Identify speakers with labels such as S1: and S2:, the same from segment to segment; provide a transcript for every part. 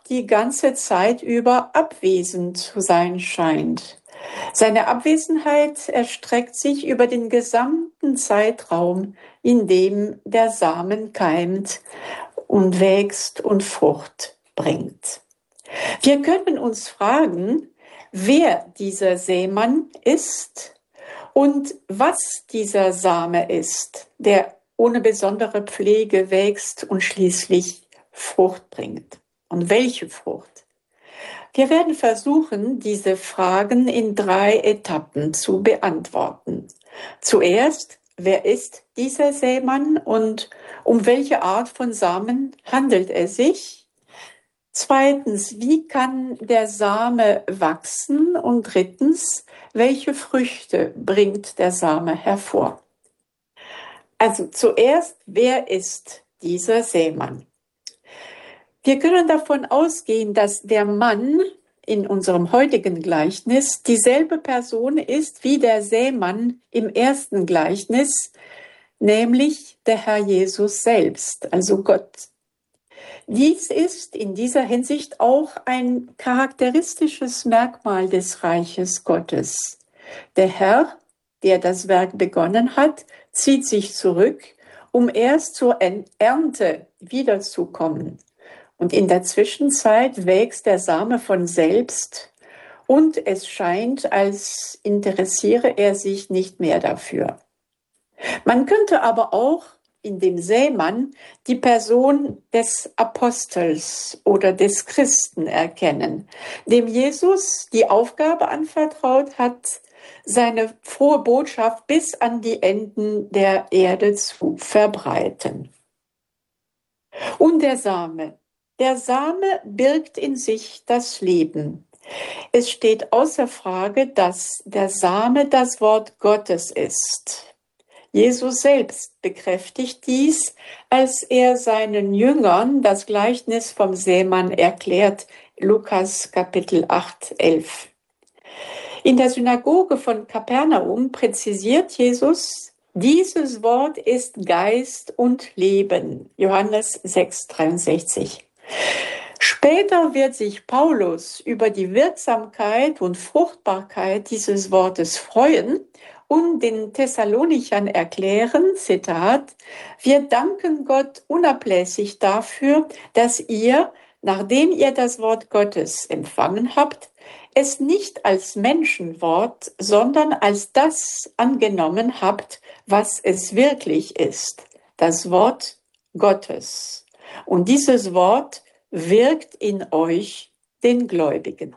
S1: die ganze Zeit über abwesend zu sein scheint. Seine Abwesenheit erstreckt sich über den gesamten Zeitraum, in dem der Samen keimt und wächst und Frucht bringt. Wir können uns fragen, wer dieser Sämann ist und was dieser Same ist, der ohne besondere Pflege wächst und schließlich Frucht bringt. Und welche Frucht? Wir werden versuchen, diese Fragen in 3 Etappen zu beantworten. Zuerst, wer ist dieser Sämann und um welche Art von Samen handelt es sich? Zweitens, wie kann der Same wachsen? Und drittens, welche Früchte bringt der Same hervor? Also zuerst, wer ist dieser Sämann? Wir können davon ausgehen, dass der Mann in unserem heutigen Gleichnis dieselbe Person ist wie der Sämann im ersten Gleichnis, nämlich der Herr Jesus selbst, also Gott. Dies ist in dieser Hinsicht auch ein charakteristisches Merkmal des Reiches Gottes. Der Herr, der das Werk begonnen hat, zieht sich zurück, um erst zur Ernte wiederzukommen. Und in der Zwischenzeit wächst der Same von selbst und es scheint, als interessiere er sich nicht mehr dafür. Man könnte aber auch in dem Sämann die Person des Apostels oder des Christen erkennen, dem Jesus die Aufgabe anvertraut hat, seine frohe Botschaft bis an die Enden der Erde zu verbreiten. Und der Same. Der Same birgt in sich das Leben. Es steht außer Frage, dass der Same das Wort Gottes ist. Jesus selbst bekräftigt dies, als er seinen Jüngern das Gleichnis vom Sämann erklärt, Lukas Kapitel 8, 11. In der Synagoge von Kapernaum präzisiert Jesus, dieses Wort ist Geist und Leben, Johannes 6, 63. Später wird sich Paulus über die Wirksamkeit und Fruchtbarkeit dieses Wortes freuen und den Thessalonichern erklären, Zitat, wir danken Gott unablässig dafür, dass ihr, nachdem ihr das Wort Gottes empfangen habt, es nicht als Menschenwort, sondern als das angenommen habt, was es wirklich ist, das Wort Gottes. Und dieses Wort wirkt in euch, den Gläubigen.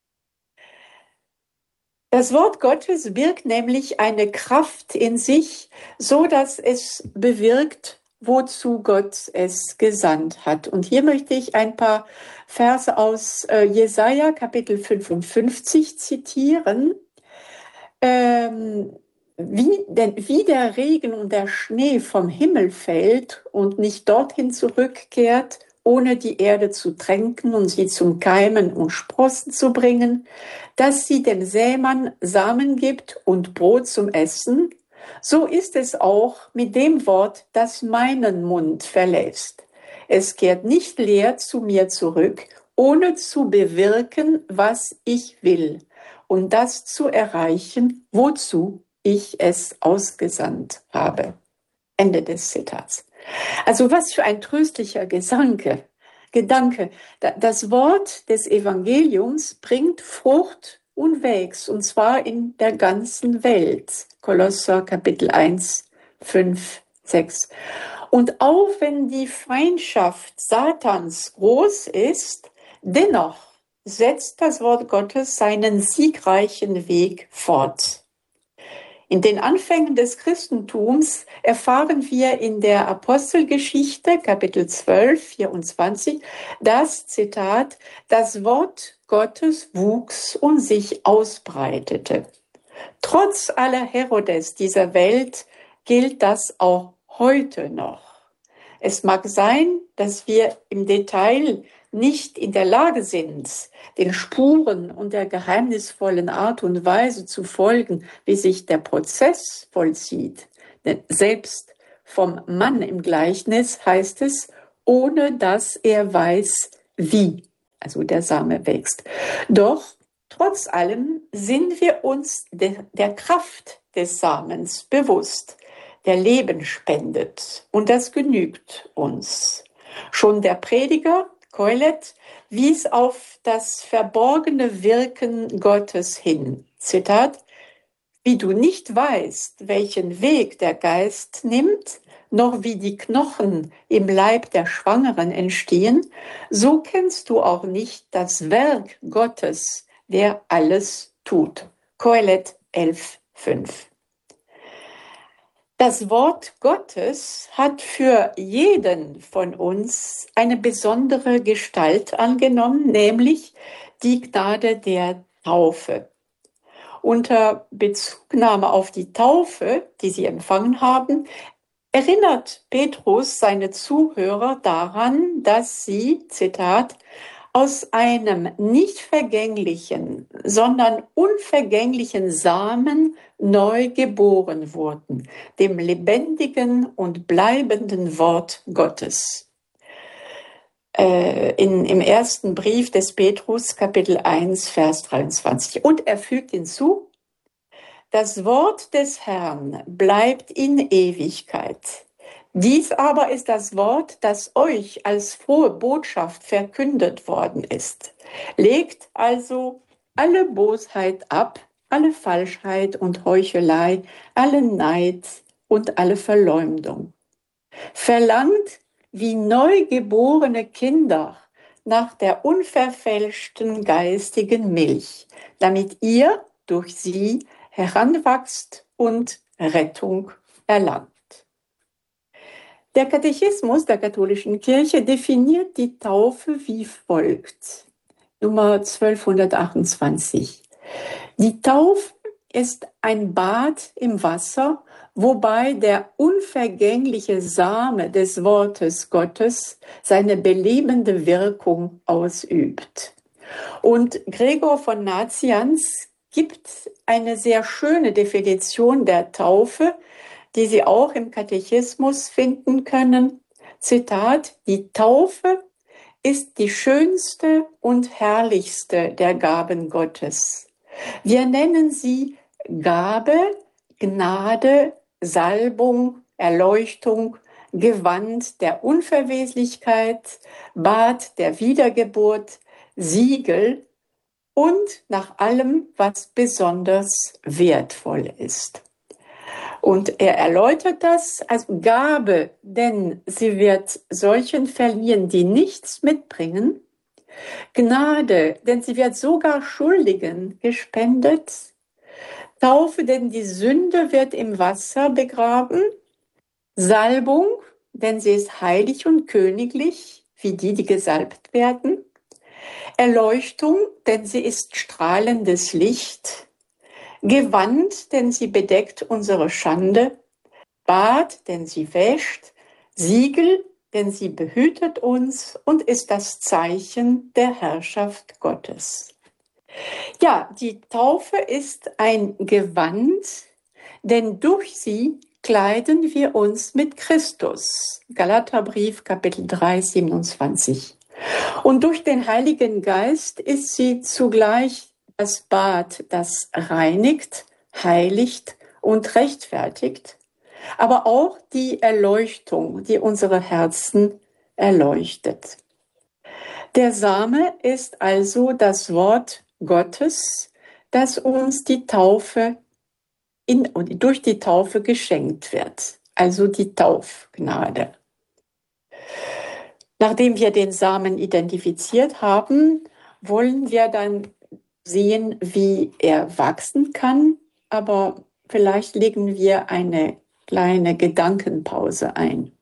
S1: Das Wort Gottes birgt nämlich eine Kraft in sich, so dass es bewirkt, wozu Gott es gesandt hat. Und hier möchte ich ein paar Verse aus Jesaja Kapitel 55 zitieren. Wie der Regen und der Schnee vom Himmel fällt und nicht dorthin zurückkehrt, ohne die Erde zu tränken und sie zum Keimen und Sprossen zu bringen, dass sie dem Sämann Samen gibt und Brot zum Essen, so ist es auch mit dem Wort, das meinen Mund verlässt. Es kehrt nicht leer zu mir zurück, ohne zu bewirken, was ich will, und das zu erreichen, wozu ich es ausgesandt habe. Ende des Zitats. Also was für ein tröstlicher Gedanke. Das Wort des Evangeliums bringt Frucht und wächst, und zwar in der ganzen Welt. Kolosser Kapitel 1, 5, 6. Und auch wenn die Feindschaft Satans groß ist, dennoch setzt das Wort Gottes seinen siegreichen Weg fort. In den Anfängen des Christentums erfahren wir in der Apostelgeschichte, Kapitel 12, 24, das Zitat, das Wort Gottes wuchs und sich ausbreitete. Trotz aller Herodes dieser Welt gilt das auch heute noch. Es mag sein, dass wir im Detail nicht in der Lage sind, den Spuren und der geheimnisvollen Art und Weise zu folgen, wie sich der Prozess vollzieht. Denn selbst vom Mann im Gleichnis heißt es, ohne dass er weiß, wie. also der Same wächst. Doch trotz allem sind wir uns der Kraft des Samens bewusst, der Leben spendet, und das genügt uns. Schon der Prediger Kohelet wies auf das verborgene Wirken Gottes hin. Zitat: Wie du nicht weißt, welchen Weg der Geist nimmt, noch wie die Knochen im Leib der Schwangeren entstehen, so kennst du auch nicht das Werk Gottes, der alles tut. Kohelet 11,5. Das Wort Gottes hat für jeden von uns eine besondere Gestalt angenommen, nämlich die Gnade der Taufe. Unter Bezugnahme auf die Taufe, die sie empfangen haben, erinnert Petrus seine Zuhörer daran, dass sie, Zitat, aus einem nicht vergänglichen, sondern unvergänglichen Samen neu geboren wurden, dem lebendigen und bleibenden Wort Gottes. Im ersten Brief des Petrus, Kapitel 1, Vers 23. Und er fügt hinzu: Das Wort des Herrn bleibt in Ewigkeit. Dies aber ist das Wort, das euch als frohe Botschaft verkündet worden ist. Legt also alle Bosheit ab, alle Falschheit und Heuchelei, alle Neid und alle Verleumdung. Verlangt wie neugeborene Kinder nach der unverfälschten geistigen Milch, damit ihr durch sie heranwachst und Rettung erlangt. Der Katechismus der katholischen Kirche definiert die Taufe wie folgt. Nummer 1228. Die Taufe ist ein Bad im Wasser, wobei der unvergängliche Same des Wortes Gottes seine belebende Wirkung ausübt. Und Gregor von Nazianz gibt eine sehr schöne Definition der Taufe, die Sie auch im Katechismus finden können. Zitat: Die Taufe ist die schönste und herrlichste der Gaben Gottes. Wir nennen sie Gabe, Gnade, Salbung, Erleuchtung, Gewand der Unverweslichkeit, Bad der Wiedergeburt, Siegel und nach allem, was besonders wertvoll ist. Und er erläutert das als Gabe, denn sie wird solchen verliehen, die nichts mitbringen. Gnade, denn sie wird sogar Schuldigen gespendet. Taufe, denn die Sünde wird im Wasser begraben. Salbung, denn sie ist heilig und königlich, wie die, die gesalbt werden. Erleuchtung, denn sie ist strahlendes Licht. Gewand, denn sie bedeckt unsere Schande. Bad, denn sie wäscht. Siegel, denn sie behütet uns und ist das Zeichen der Herrschaft Gottes. Ja, die Taufe ist ein Gewand, denn durch sie kleiden wir uns mit Christus. Galaterbrief, Kapitel 3, 27. Und durch den Heiligen Geist ist sie zugleich das Bad, das reinigt, heiligt und rechtfertigt, aber auch die Erleuchtung, die unsere Herzen erleuchtet. Der Same ist also das Wort Gottes, das uns die Taufe durch die Taufe geschenkt wird, also die Taufgnade. Nachdem wir den Samen identifiziert haben, wollen wir dann sehen, wie er wachsen kann, aber vielleicht legen wir eine kleine Gedankenpause ein.